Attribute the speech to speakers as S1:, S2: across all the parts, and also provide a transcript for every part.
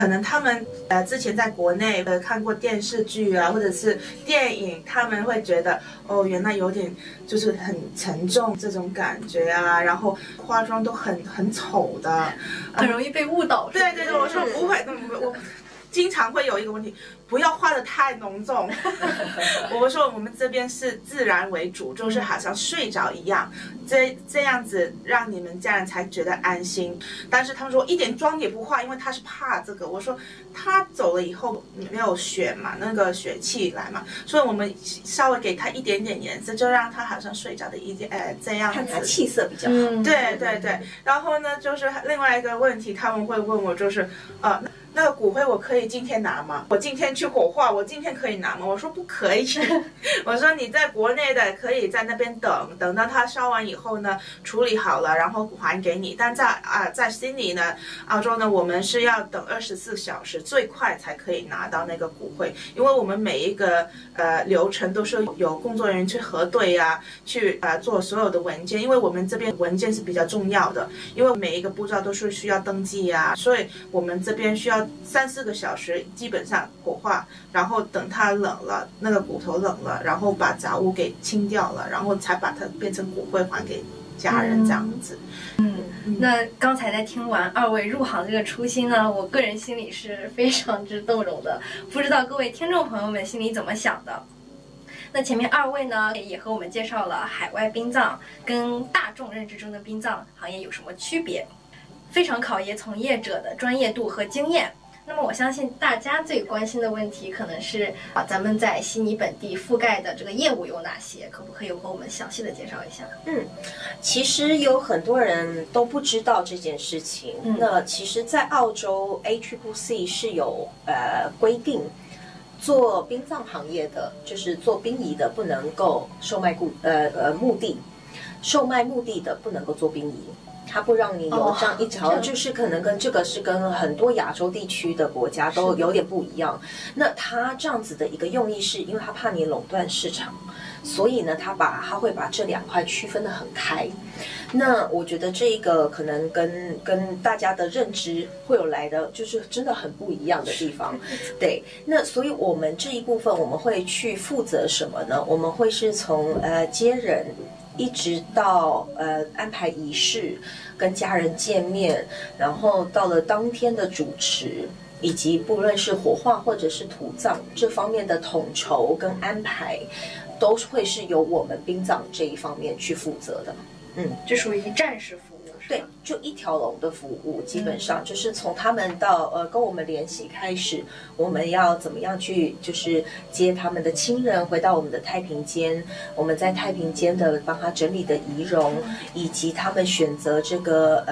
S1: 可能他们之前在国内看过电视剧啊，或者是电影，他们会觉得哦，原来有点就是很沉重这种感觉啊，然后化妆都很丑的，
S2: 很容易被误导。
S1: 对对对，我说不会，我经常会有一个问题，不要画得太浓重。我说我们这边是自然为主，就是好像睡着一样，这样子让你们家人才觉得安心。但是他们说一点妆也不化，因为他是怕这个。我说他走了以后没有血嘛，那个血气来嘛，所以我们稍微给他一点点颜色，就让他好像睡着的一点，这样子
S3: 看他气色比较好。
S1: 对对对，然后呢，就是另外一个问题，他们会问我，就是那个骨灰我可以今天拿吗？我今天去火化，我今天可以拿吗？我说不可以。我说你在国内的可以在那边等到它烧完以后呢，处理好了，然后还给你。但在悉尼呢，澳洲呢，我们是要等24小时，最快才可以拿到那个骨灰，因为我们每一个流程都是有工作人员去核对啊，去做所有的文件，因为我们这边文件是比较重要的，因为每一个步骤都是需要登记啊，所以我们这边需要3-4个小时，基本上火化，然后等它冷了，那个骨头冷了，然后把杂物给清掉了，然后才把它变成骨灰还给家人这样子。
S2: 那刚才在听完二位入行这个初心呢，我个人心里是非常之动容的，不知道各位听众朋友们心里怎么想的。那前面二位呢也和我们介绍了海外殡葬跟大众认知中的殡葬行业有什么区别，非常考验从业者的专业度和经验。那么我相信大家最关心的问题可能是咱们在悉尼本地覆盖的这个业务有哪些，可不可以和我们详细的介绍一下？
S3: 其实有很多人都不知道这件事情。那其实在澳洲 ACCC 是有规定，做殡葬行业的，就是做殡仪的不能够售卖墓地，售卖墓地的不能够做殡仪。它不让你有这样一条，就是可能跟这个是跟很多亚洲地区的国家都有点不一样。那它这样子的一个用意是因为它怕你垄断市场，所以呢，它会把这2块区分得很开。那我觉得这一个可能跟大家的认知会有来的，就是真的很不一样的地方。对，那所以我们这一部分我们会去负责什么呢？我们会是从接人。一直到安排仪式，跟家人见面，然后到了当天的主持，以及不论是火化或者是土葬这方面的统筹跟安排，都会是由我们殡葬这一方面去负责的。
S2: 这属于战时服务。
S3: 对，就一条龙的服务，基本上就是从他们到跟我们联系开始，我们要怎么样去就是接他们的亲人回到我们的太平间，我们在太平间的帮他整理的仪容，以及他们选择这个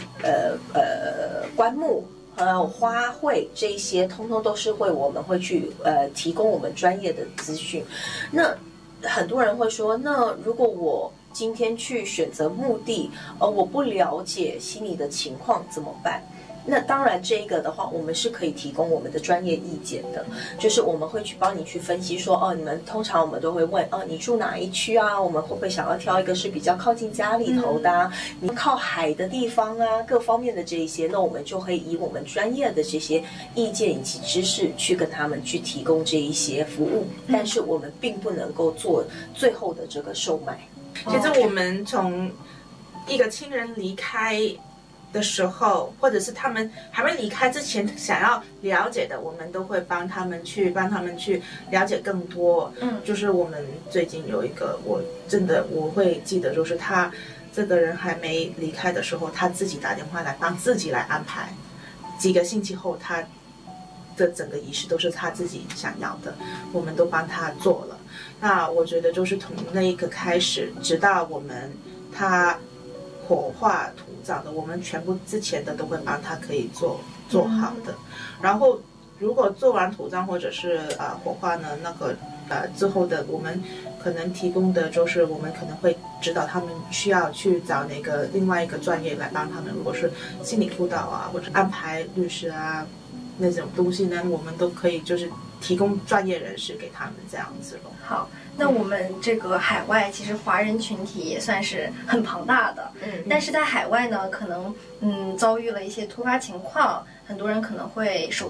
S3: 棺木。还有花卉这一些，通通都是我们会去提供我们专业的资讯。那很多人会说，那如果我今天去选择墓地，我不了解悉尼的情况怎么办？那当然，这个的话，我们是可以提供我们的专业意见的，就是我们会去帮你去分析说，你们通常我们都会问，你住哪一区啊？我们会不会想要挑一个是比较靠近家里头的啊，你靠海的地方啊，各方面的这一些，那我们就会以我们专业的这些意见以及知识去跟他们去提供这一些服务，但是我们并不能够做最后的这个售卖。
S1: 其实我们从一个亲人离开的时候，或者是他们还没离开之前想要了解的，我们都会帮他们去了解更多。就是我们最近有一个，我会记得，就是他这个人还没离开的时候，他自己打电话来帮自己来安排，几个星期后他的整个仪式都是他自己想要的，我们都帮他做了。那我觉得就是从那一个开始，直到我们他火化土葬的，我们全部之前的都会帮他可以做好的。然后如果做完土葬或者是火化呢，那个之后的我们可能提供的就是我们可能会指导他们需要去找另外一个专业来帮他们，如果是心理辅导啊或者安排律师啊那种东西呢，我们都可以就是提供专业人士给他们这样子咯。
S2: 好，那我们这个海外其实华人群体也算是很庞大的，但是在海外呢，可能遭遇了一些突发情况， 很多人可能会